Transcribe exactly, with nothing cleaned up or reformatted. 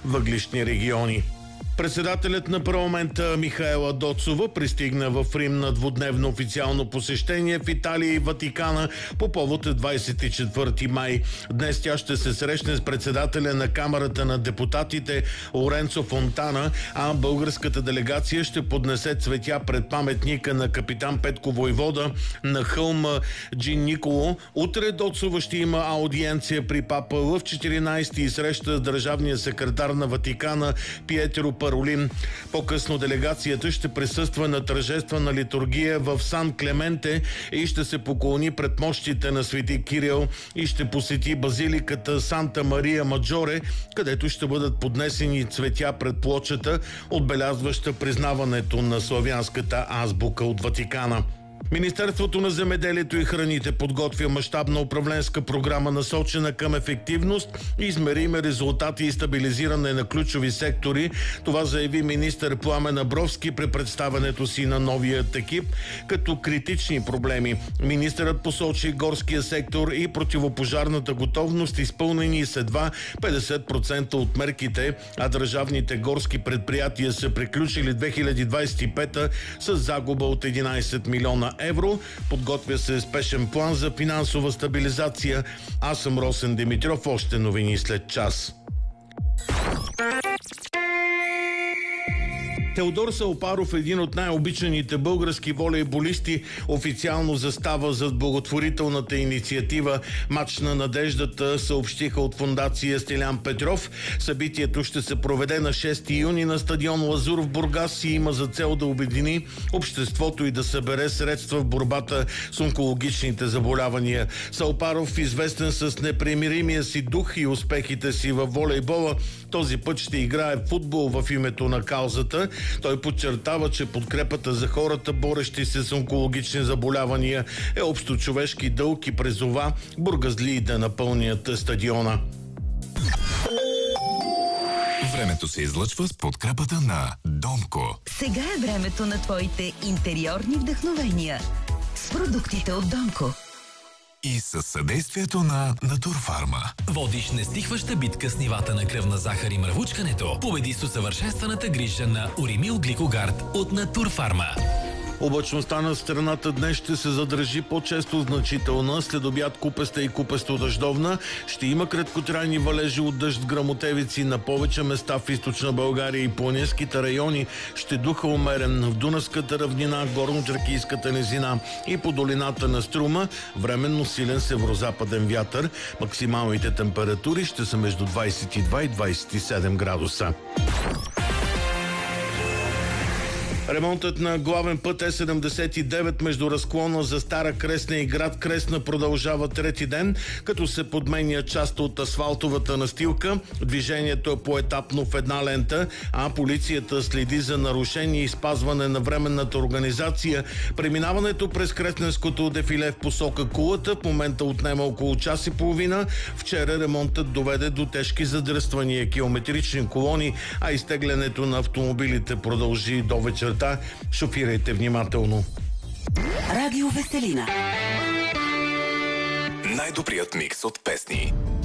въглищни региони. Председателят на парламента Михаела Доцова пристигна в Рим на двудневно официално посещение в Италия и Ватикана по повод двадесет и четвърти май. Днес тя ще се срещне с председателя на Камарата на депутатите Лоренцо Фонтана, а българската делегация ще поднесе цветя пред паметника на капитан Петко Войвода на хълма Джин Николо. Утре Доцова ще има аудиенция при папа Лъв четиринадесети и среща с държавния секретар на Ватикана Пиетро Паролин. По-късно делегацията ще присъства на тържествена литургия в Сан Клементе и ще се поклони пред мощите на свети Кирил и ще посети базиликата Санта Мария Маджоре, където ще бъдат поднесени цветя пред плочата, отбелязваща признаването на славянската азбука от Ватикана. Министерството на земеделието и храните подготвя мащабна управленска програма, насочена към ефективност, измерими резултати и стабилизиране на ключови сектори. Това заяви министър Пламен Абровски при представянето си на новият екип. Като критични проблеми министърът посочи горския сектор и противопожарната готовност, изпълнени с едва петдесет процента от мерките, а държавните горски предприятия са приключили две хиляди двадесет и пета с загуба от единадесет милиона евро. Подготвя се спешен план за финансова стабилизация. Аз съм Росен Димитров. Още новини след час. Теодор Салпаров, един от най-обичаните български волейболисти, официално застава зад благотворителната инициатива Мач на надеждата, съобщиха от фондация Стилян Петров. Събитието ще се проведе на шести юни на стадион Лазур в Бургас и има за цел да обедини обществото и да събере средства в борбата с онкологичните заболявания. Салпаров, известен с непримиримия си дух и успехите си във волейбола, този път ще играе футбол в името на каузата. Той подчертава, че подкрепата за хората, борещи се с онкологични заболявания, е общочовешки дълг и призова бургазлии да напълнят стадиона. Времето се излъчва с подкрепата на Домко. Сега е времето на твоите интериорни вдъхновения с продуктите от Домко. И със съдействието на Натурфарма. Водиш нестихваща битка с нивата на кръвна захар и мръвучкането. Победи с усъвършенстваната грижа на Уримил Гликогард от Натурфарма. Облачността на страната днес ще се задържи по-често значителна. След обяд купеста и купесто дъждовна. Ще има краткотрайни валежи от дъжд, гръмотевици на повече места в източна България и планинските райони. Ще духа умерен в Дунавската равнина, горно-тракийската низина и по долината на Струма. Временно силен северозападен вятър. Максималните температури ще са между двадесет и два и двадесет и седем градуса. Ремонтът на главен път Е седемдесет и девет между разклона за Стара Кресна и град Кресна продължава трети ден, като се подменя част от асфалтовата настилка. Движението е поетапно в една лента, а полицията следи за нарушение и спазване на временната организация. Преминаването през Кресненското дефиле в посока Кулата в момента отнема около час и половина. Вчера ремонтът доведе до тежки задръствания, километрични колони, а изтеглянето на автомобилите продължи до вечерта. Шофирайте внимателно. Радио Веселина. Най-добрият микс от песни.